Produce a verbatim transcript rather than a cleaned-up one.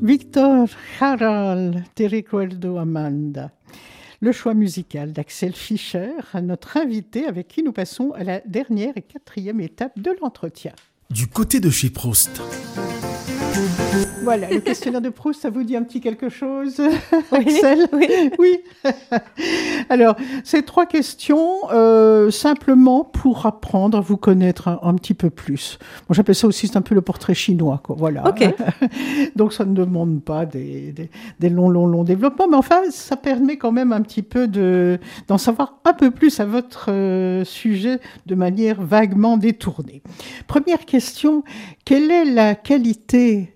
Victor Jara, Te recuerdo Amanda. Le choix musical d'Axel Fischer, notre invité avec qui nous passons à la dernière et quatrième étape de l'entretien. Du côté de chez Proust. Voilà, le questionnaire de Proust, ça vous dit un petit quelque chose, oui, Axel? Oui. Oui. Alors, ces trois questions, euh, simplement pour apprendre à vous connaître un, un petit peu plus. Bon, j'appelle ça aussi, c'est un peu le portrait chinois, quoi. Voilà. Ok. Donc, ça ne demande pas des, des, des longs, longs, longs développements, mais enfin, ça permet quand même un petit peu de, d'en savoir un peu plus à votre euh, sujet de manière vaguement détournée. Première question, quelle est la qualité